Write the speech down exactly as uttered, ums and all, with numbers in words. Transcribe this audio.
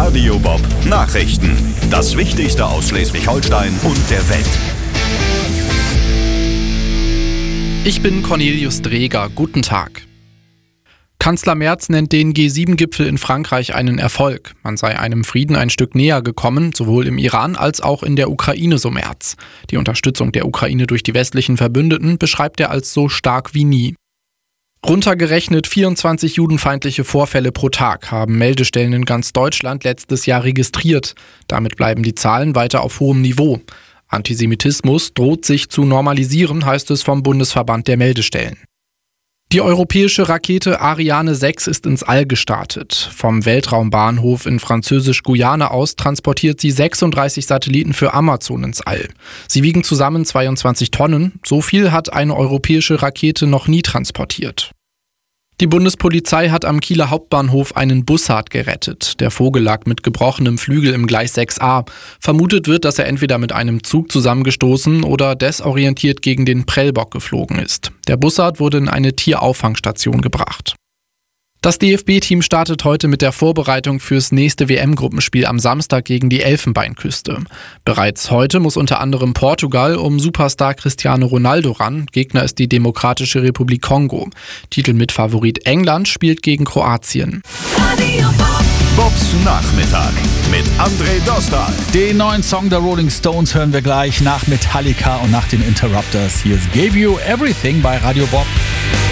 Radio Bob Nachrichten. Das Wichtigste aus Schleswig-Holstein und der Welt. Ich bin Cornelius Dreger. Guten Tag. Kanzler Merz nennt den G sieben Gipfel in Frankreich einen Erfolg. Man sei einem Frieden ein Stück näher gekommen, sowohl im Iran als auch in der Ukraine, so Merz. Die Unterstützung der Ukraine durch die westlichen Verbündeten beschreibt er als so stark wie nie. Runtergerechnet vierundzwanzig judenfeindliche Vorfälle pro Tag haben Meldestellen in ganz Deutschland letztes Jahr registriert. Damit bleiben die Zahlen weiter auf hohem Niveau. Antisemitismus droht sich zu normalisieren, heißt es vom Bundesverband der Meldestellen. Die europäische Rakete Ariane sechs ist ins All gestartet. Vom Weltraumbahnhof in Französisch-Guyana aus transportiert sie sechsunddreißig Satelliten für Amazon ins All. Sie wiegen zusammen zweiundzwanzig Tonnen. So viel hat eine europäische Rakete noch nie transportiert. Die Bundespolizei hat am Kieler Hauptbahnhof einen Bussard gerettet. Der Vogel lag mit gebrochenem Flügel im Gleis sechs a. Vermutet wird, dass er entweder mit einem Zug zusammengestoßen oder desorientiert gegen den Prellbock geflogen ist. Der Bussard wurde in eine Tierauffangstation gebracht. Das D F B-Team startet heute mit der Vorbereitung fürs nächste W M-Gruppenspiel am Samstag gegen die Elfenbeinküste. Bereits heute muss unter anderem Portugal um Superstar Cristiano Ronaldo ran. Gegner ist die Demokratische Republik Kongo. Titelmitfavorit England spielt gegen Kroatien. Bobs Nachmittag mit André Dostal. Den neuen Song der Rolling Stones hören wir gleich nach Metallica und nach den Interrupters. Hier ist Gave You Everything bei Radio Bob.